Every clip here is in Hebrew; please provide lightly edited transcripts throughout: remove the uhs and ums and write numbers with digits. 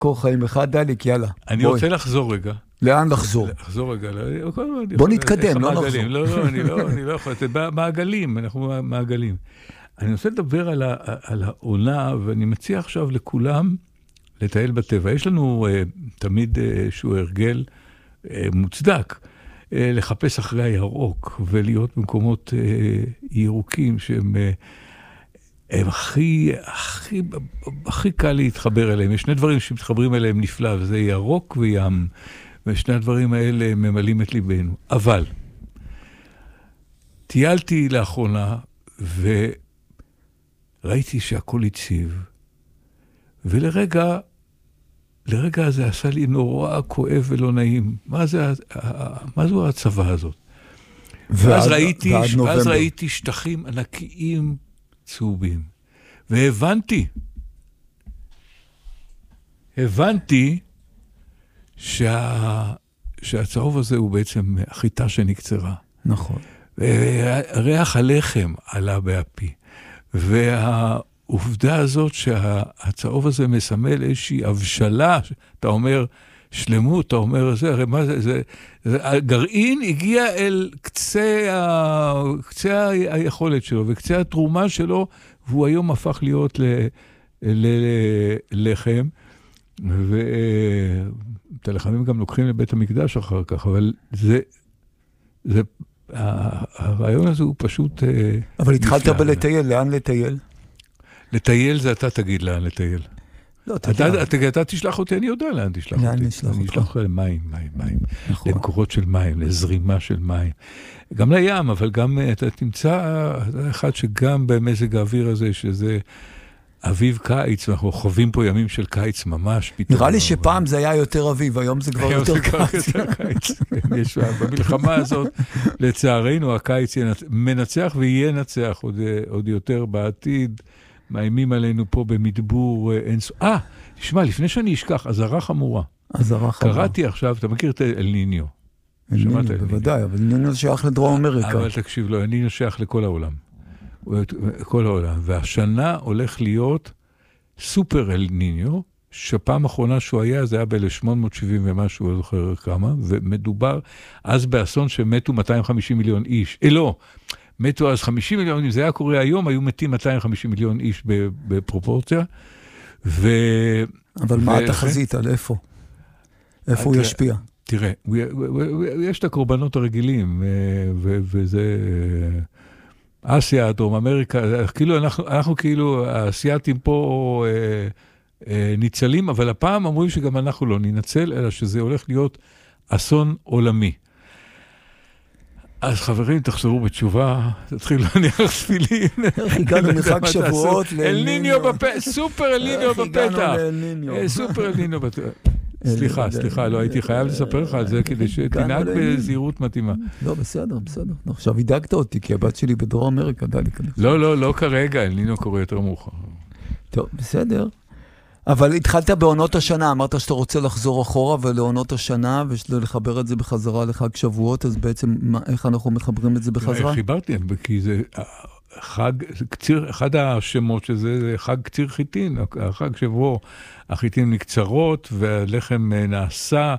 קור חיים אחד, דליק, יאללה. אני רוצה לחזור רגע. לאן לחזור? לחזור רגע. בוא נתקדם, לא נחזור. לא, אני לא יכול. מעגלים, אנחנו מעגלים. אני רוצה לדבר על העונה, ואני מציע עכשיו לכולם לטייל בטבע. יש לנו תמיד שהוא הרגל מוצדק, לחפש אחרי הירוק, ולהיות במקומות ירוקים שהם הכי קל להתחבר אליהם. יש שני דברים שמתחברים אליהם נפלא, וזה ירוק וים, ושני הדברים האלה ממלאים את ליבנו. אבל טיילתי לאחרונה, וראיתי שהכל הציב, ולרגע זה עשה לי נורא כואב ולא נעים. מה זו הצבא הזאת? ואז ראיתי שטחים ענקיים צהובים. והבנתי שהצהוב הזה הוא בעצם החיטה שנקצרה. נכון. וריח הלחם עלה באפי. והעובדה הזאת שהצהוב הזה מסמל איזושהי הבשלה, אתה אומר שלמות, אתה אומר זה, הרי מה זה, הגרעין הגיע אל קצה היכולת שלו, וקצה התרומה שלו, והוא היום הפך להיות ללחם, ואת הלחמים גם לוקחים לבית המקדש אחר כך, אבל הרעיון הזה הוא פשוט... אבל התחלת בלטייל, לאן לטייל? לטייל זה אתה תגיד לאן לטייל. לא, אתה תשלח אותי, אני יודע לאן תשלח אותי. לאן נשלח אותי? אני אשלח למים, למקורות של מים, לזרימה של מים. גם לים, אבל גם אתה תמצא אחד שגם במזג האוויר הזה, שזה אביב קיץ, אנחנו חווים פה ימים של קיץ ממש. נראה לי שפעם זה היה יותר אביב, היום זה כבר יותר קיץ. במלחמה הזאת, לצערנו, הקיץ מנצח ויהיה נצח עוד יותר בעתיד. מאיימים עלינו פה במדבור אינסוף. תשמע, לפני שאני אשכח, אזהרה חמורה. קראתי עכשיו, אתה מכיר את אל ניניו. שמעת אל ניניו? בוודאי, אבל ניניו שייך לדרום אמריקה. אבל תקשיב לו, אל ניניו שייך לכל העולם. כל העולם. והשנה הולך להיות סופר אל ניניו, שפעם האחרונה שהוא היה, זה היה ב-1870 ומשהו, לא זוכר כמה, ומדובר אז באסון שמתו 250 מיליון איש. לא, מתו אז 50 מיליון, אם זה היה קורה היום, היו מתים 250 מיליון איש בפרופורציה. אבל מה התחזית על איפה? איפה הוא ישפיע? תראה, יש את הקורבנות הרגילים, וזה אסיה, דרום אמריקה, כאילו אנחנו כאילו, האסייתים פה ניצלים, אבל הפעם אמרו שגם אנחנו לא ננצל, אלא שזה הולך להיות אסון עולמי. אז חברים, תחזרו בתשובה, תתחילו להניח תפילין. איך הגענו מחג שבועות אל ניניו בפתח, סופר אל ניניו בפתח. סופר אל ניניו בפתח. סליחה, לא הייתי חייב לספר לך על זה, כדי שתנהג בזהירות מתאימה. לא, בסדר. עכשיו הידקת אותי, כי הבת שלי בדרום אמריקה, לא כרגע, אל ניניו קורה יותר מאוחר. טוב, בסדר. אבל התחלת בעונות השנה, אמרת שאתה רוצה לחזור אחורה ולעונות השנה, ולחבר את זה בחזרה לחג שבועות, אז בעצם איך אנחנו מחברים את זה בחזרה? חיברתי, כי זה חג, אחד השמות שזה זה חג קציר חיטין, החג שבו החיטין נקצרות, והלחם נעשה,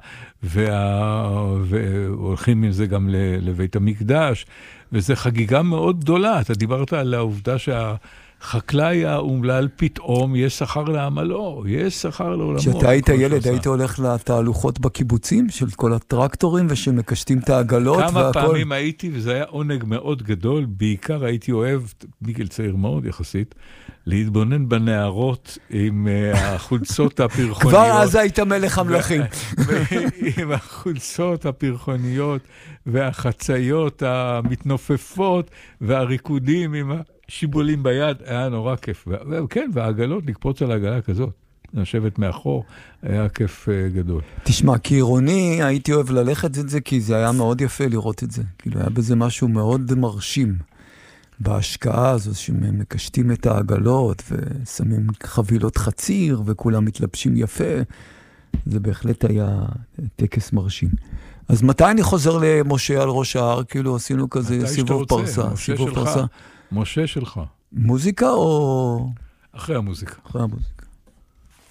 והולכים עם זה גם לבית המקדש, וזה חגיגה מאוד גדולה. אתה דיברת על העובדה חקלאי האומלל פתאום, יש שכר לעמלו, יש שכר לעולמו. כשאתה היית ילד, היית הולך לתהלוכות בקיבוצים של כל הטרקטורים, ושמקשטים את העגלות. כמה פעמים הייתי, וזה היה עונג מאוד גדול, בעיקר הייתי אוהב, מגיל צעיר מאוד יחסית, להתבונן בנערות עם החולצות הפרחוניות. כבר אז היית מלך המלכים. עם החולצות הפרחוניות, והחציות המתנופפות, והריקודים עם שיבולים ביד, היה נורא כיף. וכן, והעגלות, לקפוץ על העגלה כזאת, לשבת מאחור, היה כיף גדול. תשמע, כעירוני הייתי אוהב ללכת את זה, כי זה היה מאוד יפה לראות את זה. כאילו היה בזה משהו מאוד מרשים, בהשקעה הזו, שמקשטים את העגלות, ושמים חבילות חציר, וכולם מתלבשים יפה. זה בהחלט היה טקס מרשים. אז מתי אני חוזר למשה על ראש ההר? כאילו עשינו כזה סיבוב פרסה. משה שלך. מוזיקה או... אחרי המוזיקה. אחרי המוזיקה.